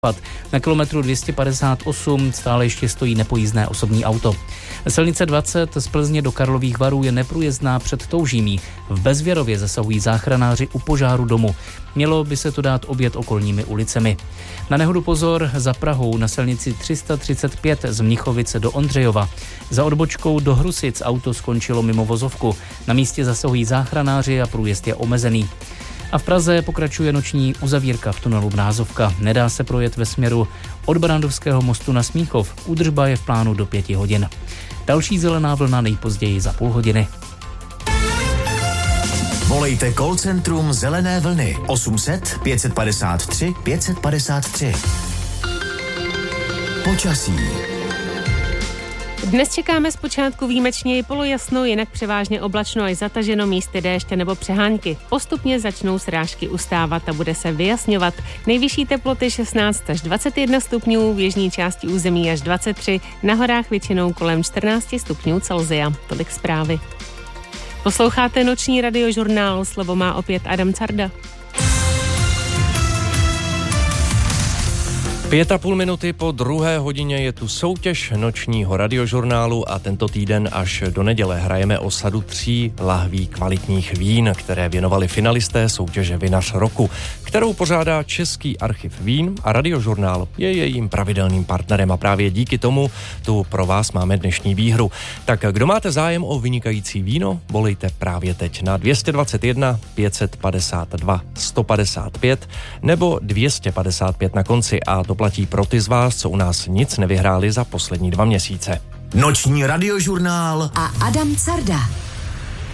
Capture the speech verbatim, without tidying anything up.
Na kilometru dvě stě padesát osm stále ještě stojí nepojízdné osobní auto. Silnice dvacet z Plzně do Karlových Varů je neprůjezdná před Toužímí. V Bezvěrově zasahují záchranáři u požáru domu. Mělo by se to dát obět okolními ulicemi. Na nehodu pozor za Prahou na silnici tři sta třicet pět z Mnichovice do Ondřejova. Za odbočkou do Hrusic auto skončilo mimo vozovku. Na místě zasahují záchranáři a průjezd je omezený. A v Praze pokračuje noční uzavírka v tunelu Mrázovka. Nedá se projet ve směru od Barandovského mostu na Smíchov. Údržba je v plánu do pěti hodin. Další zelená vlna nejpozději za půl hodiny. Volejte call centrum Zelené vlny osm set pět padesát tři pět padesát tři. Počasí. Dnes čekáme zpočátku výjimečně i polojasno, jinak převážně oblačno až zataženo, místy déště nebo přehánky. Postupně začnou srážky ustávat a bude se vyjasňovat. Nejvyšší teploty šestnáct až dvacet jedna stupňů, v jižní části území až dvacet tři, na horách většinou kolem čtrnáct stupňů Celsia. Tolik zprávy. Posloucháte noční radiožurnál, slovo má opět Adam Carda. Pět a půl minuty po druhé hodině je tu soutěž nočního radiožurnálu a tento týden až do neděle hrajeme o sadu tří lahví kvalitních vín, které věnovali finalisté soutěže Vinař roku, kterou pořádá Český archiv vín a radiožurnál je jejím pravidelným partnerem a právě díky tomu tu pro vás máme dnešní výhru. Tak kdo máte zájem o vynikající víno, volejte právě teď na dvě stě dvacet jedna pět padesát dva sto padesát pět nebo dvě stě padesát pět na konci a to platí pro ty z vás, co u nás nic nevyhráli za poslední dva měsíce. Noční radiožurnál a Adam Carda.